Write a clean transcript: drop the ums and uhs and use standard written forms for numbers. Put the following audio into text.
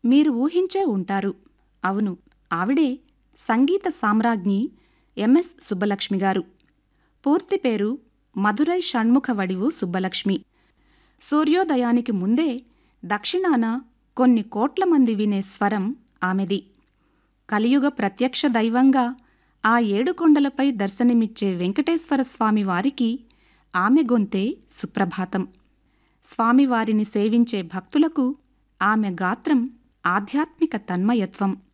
మీరు ఊహించే ఉంటారు. అవును, ఆవిడే సంగీత సామ్రాజ్ఞి ఎంఎస్ సుబ్బలక్ష్మి గారు. పూర్తి పేరు మధురై షణ్ముఖ వడివు సుబ్బలక్ష్మి. సూర్యోదయానికి ముందే దక్షిణాన కొన్ని కోట్ల మంది వినే స్వరం ఆమెది. కలియుగ ప్రత్యక్ష దైవంగా ఆ 7 కొండలపై దర్శనమిచ్చే వెంకటేశ్వర స్వామివారికి ఆమె గొంతే సుప్రభాతం. స్వామివారిని సేవించే భక్తులకు ఆమె గాత్రం ఆధ్యాత్మిక తన్మయత్వం.